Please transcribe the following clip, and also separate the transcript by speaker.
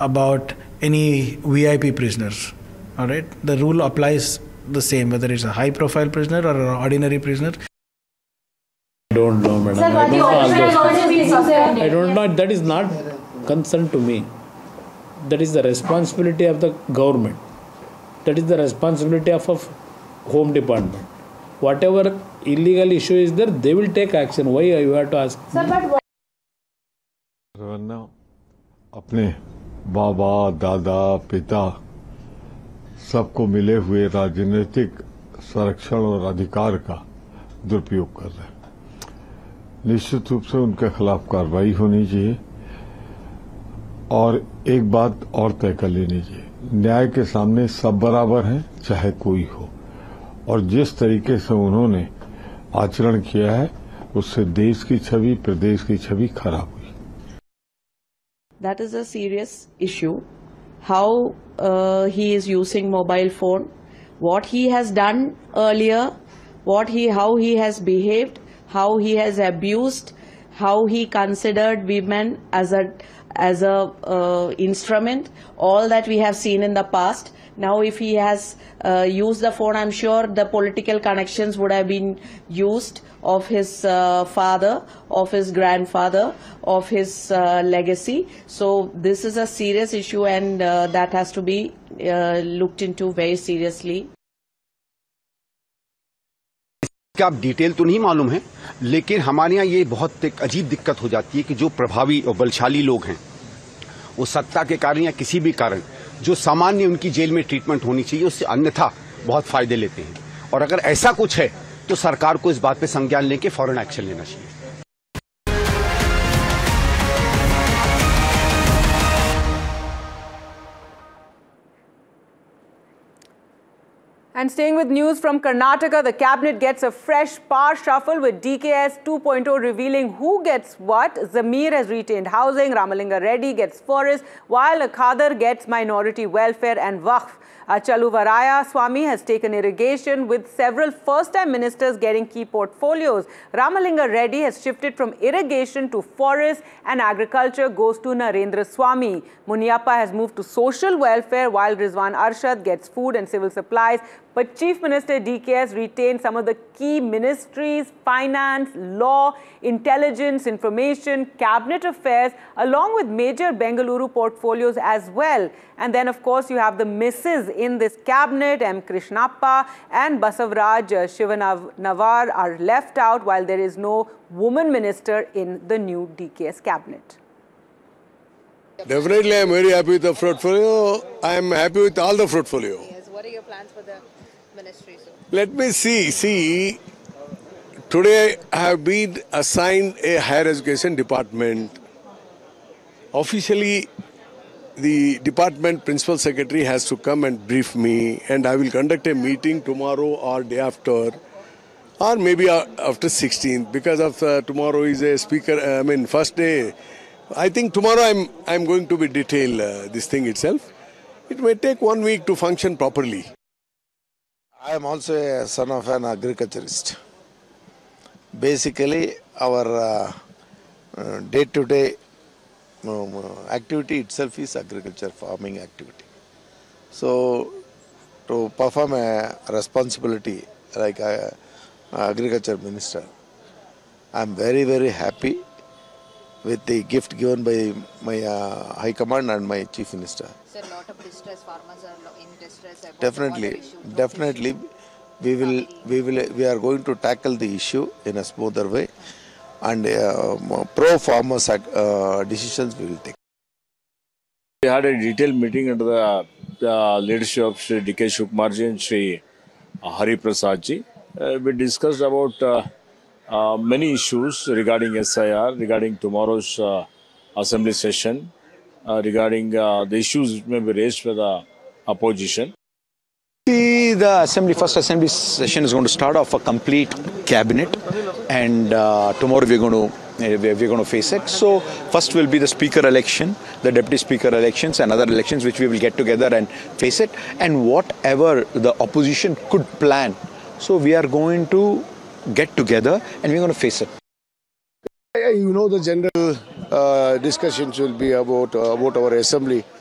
Speaker 1: about any VIP prisoners. All right, the rule applies the same whether it's a high-profile prisoner or an ordinary prisoner.
Speaker 2: I don't know, madam.
Speaker 3: Sir,
Speaker 2: I don't know all those.
Speaker 3: I
Speaker 2: don't know. That is not concern to me. That is the responsibility of the government. That is the responsibility of Home Department. Whatever illegal issue is there, they will take action. Why you have to ask?
Speaker 3: Sir, but
Speaker 4: वरना अपने बाबा दादा पिता सबको मिले हुए राजनीतिक संरक्षण और अधिकार का दुरुपयोग कर रहे हैं। निश्चित रूप से उनके खिलाफ कार्रवाई होनी चाहिए और एक बात और तय कर लेनी चाहिए, न्याय के सामने सब बराबर हैं, चाहे कोई हो, और जिस तरीके से उन्होंने आचरण किया है उससे देश की छवि, प्रदेश की छवि खराब हुई।
Speaker 5: That is a serious issue. How he is using mobile phone, what he has done earlier, how he has behaved, how he has abused, how he considered women as a instrument, all that we have seen in the past. Now if he has used the phone, I'm sure the political connections would have been used of his father, of his grandfather, of his legacy. So this is a serious issue and that has to be looked into very seriously.
Speaker 6: क्या आप detail तो नहीं मालूम है, लेकिन हमारे यहाँ ये बहुत एक अजीब दिक्कत हो जाती है कि जो प्रभावी और बलशाली लोग हैं वो सत्ता के कारण या किसी भी कारण जो सामान्य उनकी जेल में ट्रीटमेंट होनी चाहिए उससे अन्यथा बहुत फायदे लेते हैं, और अगर ऐसा कुछ है तो सरकार को इस बात पे संज्ञान लेके फौरन एक्शन लेना चाहिए।
Speaker 7: And staying with news from Karnataka, the cabinet gets a fresh power shuffle with DKS 2.0 revealing who gets what. Zamir has retained housing, Ramalinga Reddy gets forest, while Khadar gets minority welfare and Waqf. Chaluvaraya Swamy has taken irrigation, with several first-time ministers getting key portfolios. Ramalinga Reddy has shifted from irrigation to forest, and agriculture goes to Narendra Swamy. Muniappa has moved to social welfare, while Rizwan Arshad gets food and civil supplies. But Chief Minister DKS retained some of the key ministries: finance, law, intelligence, information, cabinet affairs, along with major Bengaluru portfolios as well. And then, of course, you have the misses in this cabinet. M. Krishnappa and Basavaraj Shivanavar are left out, while there is no woman minister in the new DKS cabinet.
Speaker 8: Definitely, I am very happy with the portfolio. I am happy with all the portfolio.
Speaker 9: Yes. What are your plans for the ministry, sir?
Speaker 8: Let me see. Today I have been assigned a higher education department. Officially, the department principal secretary has to come and brief me, and I will conduct a meeting tomorrow or day after, or maybe after 16th, because of tomorrow is a speaker. First day. I think tomorrow I'm going to be detail this thing itself. It may take 1 week to function properly.
Speaker 10: I am also a son of an agriculturist. Basically, our day-to-day activity itself is agriculture, farming activity. So, to perform a responsibility like agriculture minister, I am very, very happy with the gift given by my High Command and my Chief Minister.
Speaker 9: Sir, a lot of distress, farmers are in distress.
Speaker 10: Definitely, we are going to tackle the issue in a smoother way, and pro-farmers decisions we will take.
Speaker 2: We had a detailed meeting under the leadership of Shri D.K. Shivkumarji and Shri Hari Prasadji. We discussed about many issues regarding SIR, regarding tomorrow's assembly session, regarding the issues which may be raised by the opposition.
Speaker 11: The first assembly session is going to start off a complete cabinet, and tomorrow we're going to face it. So first will be the speaker election, the deputy speaker elections, and other elections which we will get together and face it, and whatever the opposition could plan. So we are going to get together and we're going to face it.
Speaker 8: The general discussions will be about our assembly.